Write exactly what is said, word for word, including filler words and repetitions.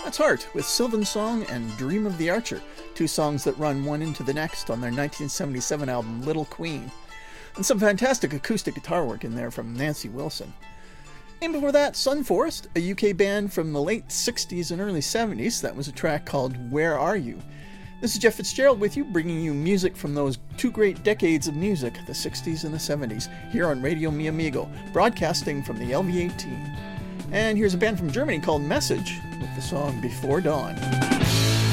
That's Heart with Sylvan Song and Dream of the Archer, two songs that run one into the next on their nineteen seventy-seven album Little Queen. And some fantastic acoustic guitar work in there from Nancy Wilson. And before that, Sunforest, a U K band from the late sixties and early seventies. That was a track called Where Are You? This is Jeff Fitzgerald with you, bringing you music from those two great decades of music, the sixties and the seventies, here on Radio Mi Amigo, broadcasting from the L V eighteen. And here's a band from Germany called Message with the song Before Dawn.